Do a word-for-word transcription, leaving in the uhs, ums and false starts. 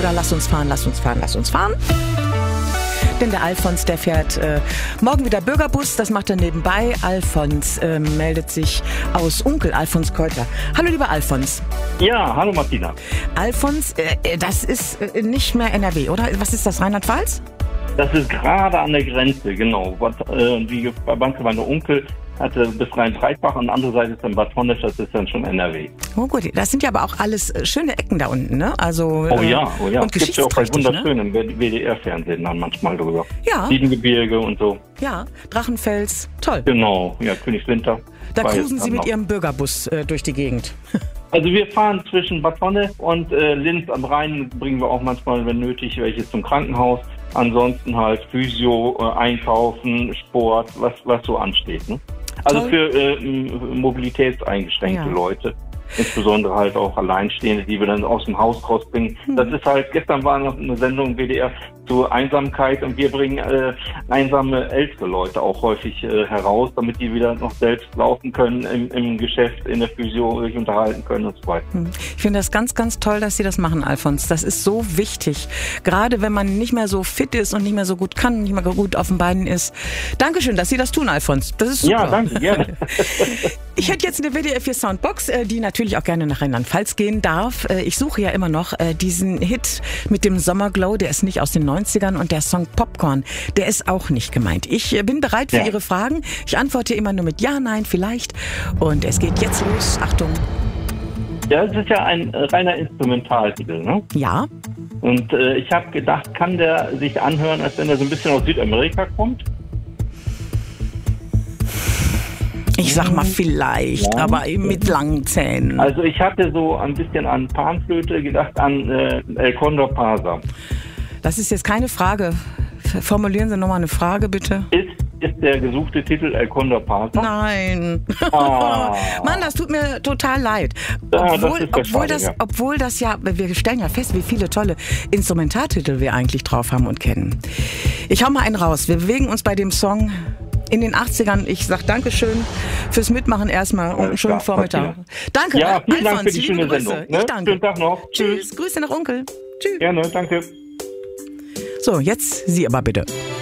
oder lass uns fahren, lass uns fahren, lass uns fahren. Denn der Alfons, der fährt äh, morgen wieder Bürgerbus, das macht er nebenbei. Alfons äh, meldet sich aus Unkel, Alfons Keuter. Hallo lieber Alfons. Ja, hallo Martina. Alfons, äh, das ist äh, nicht mehr N R W, oder? Was ist das, Rheinland-Pfalz? Das ist gerade an der Grenze, genau. Was, äh, die Verbandsgemeinde Unkel hatte bis Rhein-Breitbach, an der anderen Seite ist dann Bad Honnef, das ist dann schon N R W. Oh gut, das sind ja aber auch alles schöne Ecken da unten, ne? Also, oh ja, oh ja. Und es gibt ja auch bei wunderschönem ne? W D R-Fernsehen dann manchmal drüber. Ja. Siebengebirge und so. Ja, Drachenfels, toll. Genau, ja, Königswinter. Da cruisen Sie mit noch. Ihrem Bürgerbus äh, durch die Gegend. Also wir fahren zwischen Bad Honnef und äh, Linz am Rhein, bringen wir auch manchmal, wenn nötig, welche zum Krankenhaus. Ansonsten halt Physio, äh, Einkaufen, Sport, was, was so ansteht. Ne? Also Toll. für äh, mobilitätseingeschränkte ja. Leute. Insbesondere halt auch Alleinstehende, die wir dann aus dem Haus rausbringen. Hm. Das ist halt, gestern war noch eine Sendung im W D R zur Einsamkeit und wir bringen äh, einsame ältere Leute auch häufig äh, heraus, damit die wieder noch selbst laufen können im, im Geschäft, in der Physio sich unterhalten können und so weiter. Hm. Ich finde das ganz, ganz toll, dass Sie das machen, Alfons. Das ist so wichtig. Gerade wenn man nicht mehr so fit ist und nicht mehr so gut kann, nicht mehr gut auf den Beinen ist. Dankeschön, dass Sie das tun, Alfons. Das ist super. Ja, danke, gerne. Ich hätte jetzt eine W D R vier Soundbox, die natürlich auch gerne nach Rheinland-Pfalz gehen darf. Ich suche ja immer noch diesen Hit mit dem Sommerglow, der ist nicht aus den neunzigern und der Song Popcorn, der ist auch nicht gemeint. Ich bin bereit für ja. Ihre Fragen. Ich antworte immer nur mit Ja, Nein, vielleicht. Und es geht jetzt los. Achtung. Ja, das ist ja ein reiner Instrumentaltitel, ne? Ja. Und äh, ich habe gedacht, kann der sich anhören, als wenn er so ein bisschen aus Südamerika kommt? Ich sag mal vielleicht, ja. aber mit langen Zähnen. Also ich hatte so ein bisschen an Panflöte gedacht, an äh, El Condor Pasa. Das ist jetzt keine Frage. Formulieren Sie nochmal eine Frage, bitte. Ist, ist der gesuchte Titel El Condor Pasa? Nein. Ah. Mann, das tut mir total leid. Ja, obwohl, das obwohl, Frage, das, ja. obwohl das ja, wir stellen ja fest, wie viele tolle Instrumentaltitel wir eigentlich drauf haben und kennen. Ich hau mal einen raus. Wir bewegen uns bei dem Song in den achtzigern. Ich sag Dankeschön fürs Mitmachen erstmal und einen schönen Vormittag. Danke, ja, vielen Alfons, Dank für die schöne Grüße. Sendung. Ne? Ich danke. Schönen Tag noch. Tschüss. Grüße nach Onkel. Tschüss. Gerne, danke. So, jetzt Sie aber bitte.